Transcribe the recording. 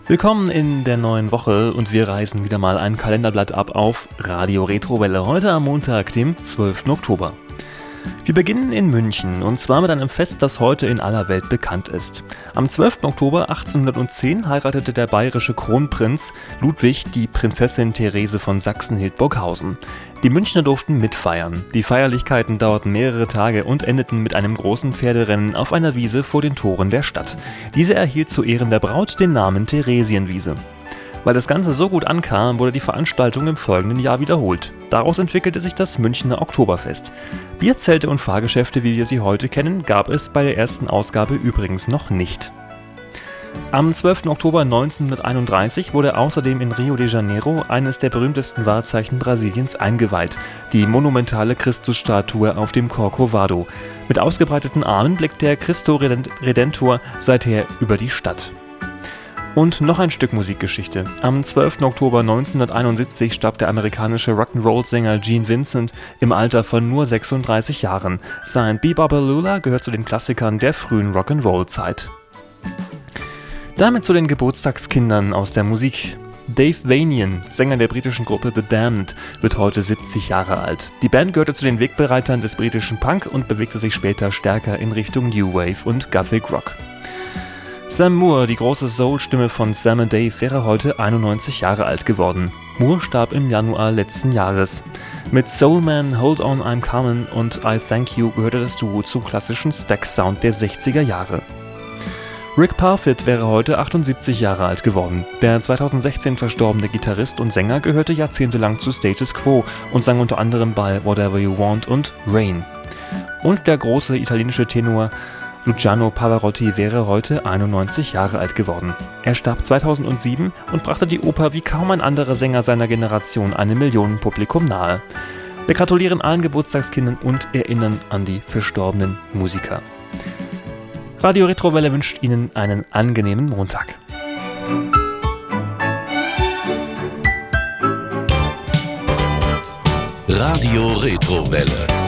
Willkommen in der neuen Woche und wir reißen wieder mal ein Kalenderblatt ab auf Radio Retrowelle, heute am Montag, dem 12. Oktober. Wir beginnen in München und zwar mit einem Fest, das heute in aller Welt bekannt ist. Am 12. Oktober 1810 heiratete der bayerische Kronprinz Ludwig die Prinzessin Therese von Sachsen-Hildburghausen. Die Münchner durften mitfeiern. Die Feierlichkeiten dauerten mehrere Tage und endeten mit einem großen Pferderennen auf einer Wiese vor den Toren der Stadt. Diese erhielt zu Ehren der Braut den Namen Theresienwiese. Weil das Ganze so gut ankam, wurde die Veranstaltung im folgenden Jahr wiederholt. Daraus entwickelte sich das Münchner Oktoberfest. Bierzelte und Fahrgeschäfte, wie wir sie heute kennen, gab es bei der ersten Ausgabe übrigens noch nicht. Am 12. Oktober 1931 wurde außerdem in Rio de Janeiro eines der berühmtesten Wahrzeichen Brasiliens eingeweiht, die monumentale Christusstatue auf dem Corcovado. Mit ausgebreiteten Armen blickt der Cristo Redentor seither über die Stadt. Und noch ein Stück Musikgeschichte. Am 12. Oktober 1971 starb der amerikanische Rock'n'Roll-Sänger Gene Vincent im Alter von nur 36 Jahren. Sein Be-Bop-A-Lula gehört zu den Klassikern der frühen Rock'n'Roll-Zeit. Damit zu den Geburtstagskindern aus der Musik. Dave Vanian, Sänger der britischen Gruppe The Damned, wird heute 70 Jahre alt. Die Band gehörte zu den Wegbereitern des britischen Punk und bewegte sich später stärker in Richtung New Wave und Gothic Rock. Sam Moore, die große Soul-Stimme von Sam & Dave, wäre heute 91 Jahre alt geworden. Moore starb im Januar letzten Jahres. Mit Soul Man, Hold On, I'm Comin' und I Thank You gehörte das Duo zum klassischen Stax-Sound der 60er Jahre. Rick Parfitt wäre heute 78 Jahre alt geworden. Der 2016 verstorbene Gitarrist und Sänger gehörte jahrzehntelang zu Status Quo und sang unter anderem bei Whatever You Want und Rain. Und der große italienische Tenor Luciano Pavarotti wäre heute 91 Jahre alt geworden. Er starb 2007 und brachte die Oper wie kaum ein anderer Sänger seiner Generation einem Millionenpublikum nahe. Wir gratulieren allen Geburtstagskindern und erinnern an die verstorbenen Musiker. Radio Retrowelle wünscht Ihnen einen angenehmen Montag. Radio Retrowelle.